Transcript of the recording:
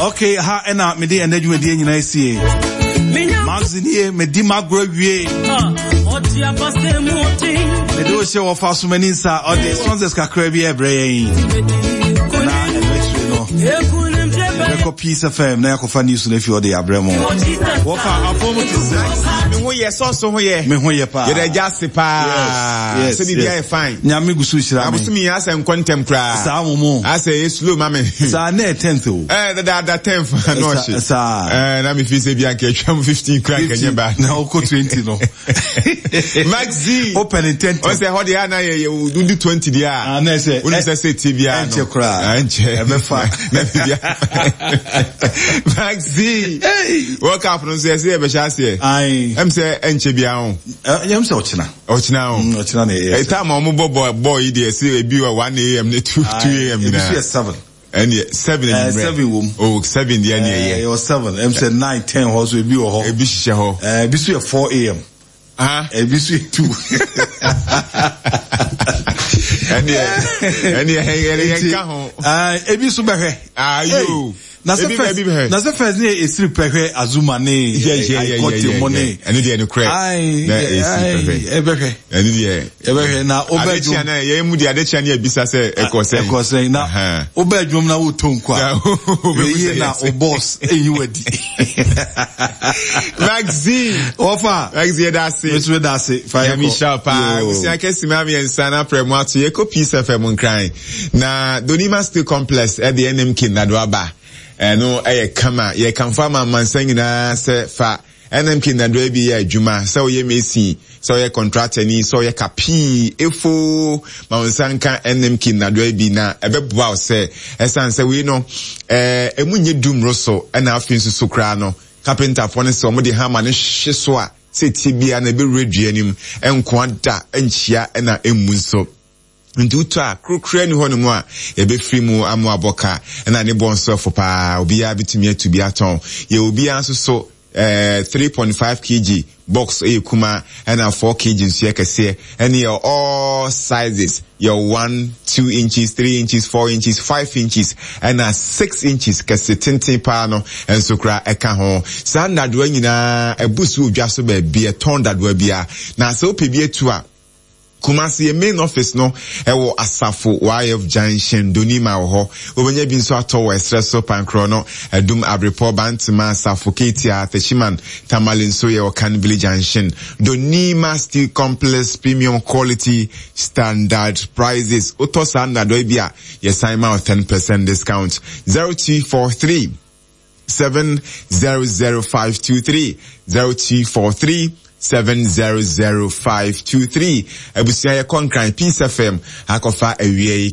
Okay, ha ena me dey enaju me dey nyina sie. Magazine me di magro wie. Oti apaste muti. Me do she wo fa so mani sa all the sponsors kakra bi ebre yin. Na emetre no. Peace FM na yakofa news na fi ode abremo wo fa afomo to me ho ye so me ho ye pa ye da jase pa so bi dey fine nyame gusu hira me abusumi asa contemporary sa momo asa ye slow mama sa na 10th o da 10th no she sa na me fi se bi anka twam 15 crank anya ba na oko 20 no Maxi open in 10th o say ho dey na ye do 20 dia na say we say TV anche kra anche e be fa na bia Maxi, hey, woke up from say be shase. Ai, em say enche bia ho. Em say ochina ne. E time mo boy dey say e bi 1 AM ne 2 AM na. E 7. And 7 in 7 wom. Oh, 7 there near here. 7. Em say 9 10 ho so e bi ho. E bi hye ho. E bi so 4 AM. Ah, e bi so 2. And ebi so behwe ayo na se first ne esiri behwe azuma ne kote money ene de no credit na esiri behwe ene de behwe na obedum na ye mu de adechia na ebisa se ekose na obedum na wo tonkwa we na o boss eyiwadi Maxi ofa Maxi da se fire Michelle pa usi akesi ma mi ensana premo atu ye ko Peace FM nkran na Donima Steel Complex at the NMK na do aba no kama ye kamfa mansan nyina se fa NMK na do bi ya adwuma se ye mesi se ye contractor ni se ye kapi efo mansan kan NMK na do bi na ebeboa se esan se we no emunye dum roso na afin so kra no carpenter for ne se omo de hammer ne hyeso a se tibia na be redua nim enko ada enchia na emunso ntuta krokra ni hono mu a ebe free mu amu aboka na ne bonso fo pa obia bitumi atubi aton ye obia nso so 3.5 kg box kuma and 4 kg nsu ekese and your all sizes your 1 2 inches 3 inches 4 inches 5 inches and 6 inches kese tintin pa no enso kra eka ho sanda do nyina ebusu odwa so ba bia ton da do bia na so pebi etu a Kumasi main office no ewo Asafo YF Junction Donima ho obenye bi nso ato Espresso Pankro no edum Abrepo Bantima Asafo Ketia Teshiman Tamalin so ye Canville Junction Donima Steel Complex premium quality standard prices otosa na do bia ye sign ma 10% discount 0243 700523 0243 700523 abusia ye konkran Peace FM akofa awie